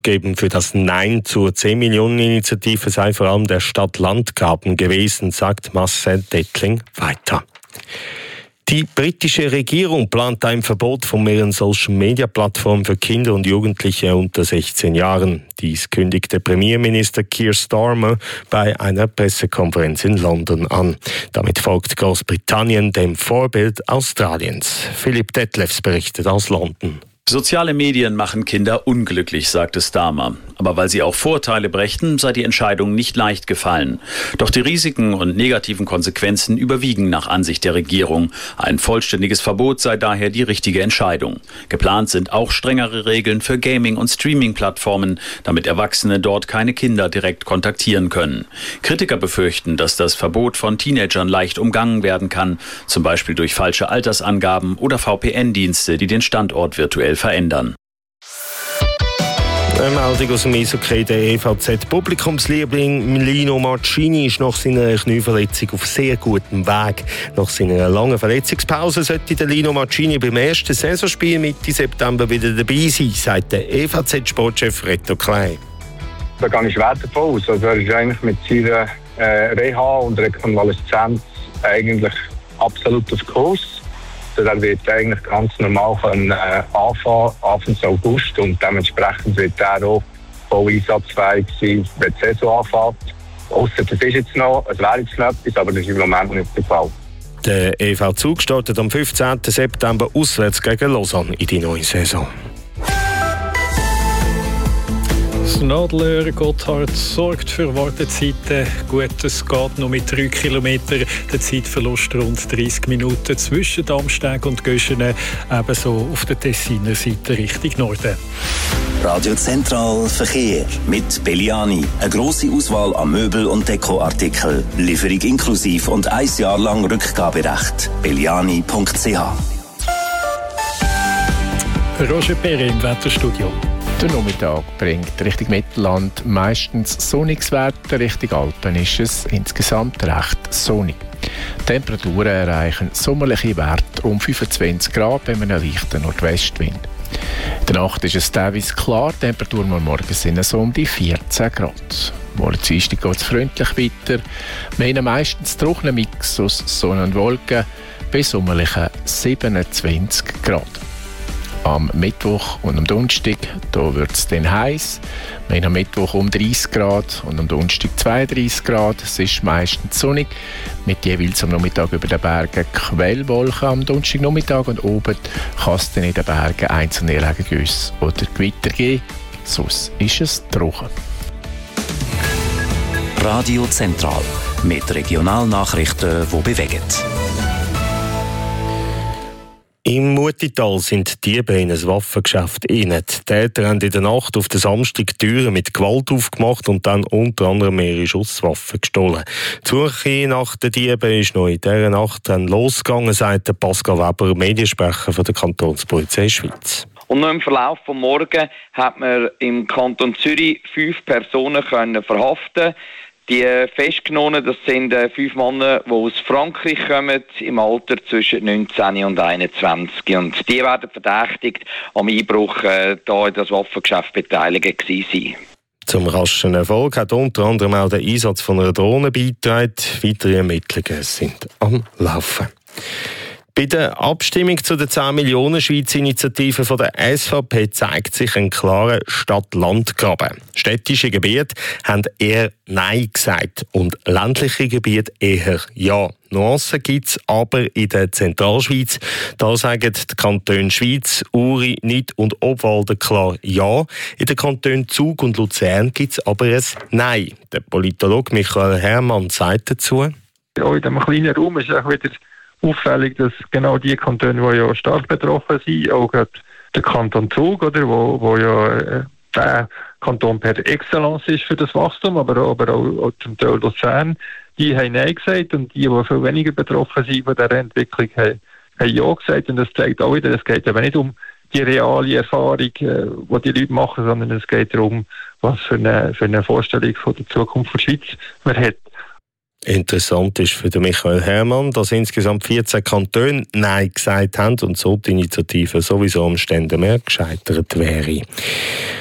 Geben für das Nein zur 10-Millionen-Initiative sei vor allem der Stadt-Land-Graben gewesen, sagt Marcel Dettling weiter. Die britische Regierung plant ein Verbot von mehreren Social-Media-Plattformen für Kinder und Jugendliche unter 16 Jahren. Dies kündigte Premierminister Keir Starmer bei einer Pressekonferenz in London an. Damit folgt Großbritannien dem Vorbild Australiens. Philipp Detlefs berichtet aus London. Soziale Medien machen Kinder unglücklich, sagte Starmer. Aber weil sie auch Vorteile brächten, sei die Entscheidung nicht leicht gefallen. Doch die Risiken und negativen Konsequenzen überwiegen nach Ansicht der Regierung. Ein vollständiges Verbot sei daher die richtige Entscheidung. Geplant sind auch strengere Regeln für Gaming- und Streaming-Plattformen, damit Erwachsene dort keine Kinder direkt kontaktieren können. Kritiker befürchten, dass das Verbot von Teenagern leicht umgangen werden kann, zum Beispiel durch falsche Altersangaben oder VPN-Dienste, die den Standort virtuell verändern. Eine Meldung aus dem Eishockey. Der EVZ-Publikumsliebling Lino Marcini ist nach seiner Knieverletzung auf sehr gutem Weg. Nach seiner langen Verletzungspause sollte der Lino Marcini beim ersten Saisonspiel Mitte September wieder dabei sein, sagt der EVZ-Sportchef Reto Klein. Da gehe ich schwer davon aus. Also er ist eigentlich mit seiner Reha und Rekonvaleszenz eigentlich absolut auf Kurs. Er wird eigentlich ganz normal anfangen, Anfang August, und dementsprechend wird er auch voll einsatzfähig sein, wenn die Saison anfängt. Ausser das ist jetzt noch, es wäre jetzt noch etwas, aber das ist im Moment nicht der Fall. Der EV Zug startet am 15. September auswärts gegen Lausanne in die neue Saison. Das Nadelöhr Gotthard sorgt für Wartezeiten. Gut, es geht noch mit 3 Kilometern. Der Zeitverlust rund 30 Minuten zwischen Darmstadt und Göschenen, ebenso auf der Tessiner Seite Richtung Norden. Radio Zentral Verkehr mit Belliani. Eine grosse Auswahl an Möbel- und Dekoartikeln. Lieferung inklusiv und 1 Jahr lang Rückgaberecht. belliani.ch. Roger Perre im Wetterstudio. Der Nachmittag bringt Richtung Mittelland meistens sonniges Wetter, Richtung Alpen ist es insgesamt recht sonnig. Die Temperaturen erreichen sommerliche Werte um 25 Grad bei einem leichten Nordwestwind. In der Nacht ist es teilweise klar, die Temperaturen morgen sind so um die 14 Grad. Morgen Dienstag geht es freundlich weiter. Wir haben meistens trockenen Mix aus Sonne und Wolken bei sommerlichen 27 Grad. Am Mittwoch und am Donnerstag wird es dann heiß. Wir haben am Mittwoch um 30 Grad und am Donnerstag 32 Grad. Es ist meistens sonnig, mit jeweils am Nachmittag über den Bergen Quellwolken. Am Donnerstagnachmittag und oben kann es dann in den Bergen einzelne Regengüsse oder Gewitter geben. Sonst ist es trocken. Radio Zentral mit Regionalnachrichten, die bewegen. Im Mutital sind Diebe in ein Waffengeschäft rein. Die Täter haben in der Nacht auf den Samstag die Türen mit Gewalt aufgemacht und dann unter anderem mehrere Schusswaffen gestohlen. Die Suche nach den Dieben ist noch in dieser Nacht dann losgegangen, sagt Pascal Weber, Mediensprecher von der Kantonspolizei Schweiz. Und noch im Verlauf des Morgens hat man im Kanton Zürich 5 Personen verhaften. Die Festgenommenen, das sind 5 Männer, die aus Frankreich kommen, im Alter zwischen 19 und 21. Und die werden verdächtigt, am Einbruch hier in das Waffengeschäft beteiligt gewesen sein. Zum raschen Erfolg hat unter anderem auch der Einsatz von einer Drohne beigetragen. Weitere Ermittlungen sind am Laufen. Bei der Abstimmung zu der 10-Millionen-Schweiz-Initiative von der SVP zeigt sich ein klarer Stadt-Land-Graben. Städtische Gebiete haben eher Nein gesagt und ländliche Gebiete eher Ja. Nuancen gibt es aber in der Zentralschweiz. Da sagen die Kantone Schwyz, Uri, Nid und Obwalden klar Ja. In den Kantonen Zug und Luzern gibt es aber ein Nein. Der Politologe Michael Hermann sagt dazu: Auch in diesem kleinen Raum ist auch wieder auffällig, dass genau die Kantone, die ja stark betroffen sind, auch gerade der Kanton Zug, oder, wo ja der Kanton per Excellence ist für das Wachstum, aber auch zum Teil Luzern, die haben Nein gesagt, und die viel weniger betroffen sind von dieser Entwicklung, haben Ja gesagt. Und das zeigt auch wieder, es geht eben nicht um die reale Erfahrung, die die Leute machen, sondern es geht darum, was für eine Vorstellung von der Zukunft der Schweiz man hat. Interessant ist für den Michael Hermann, dass insgesamt 14 Kantone Nein gesagt haben und so die Initiative sowieso am Ständemeer gescheitert wäre.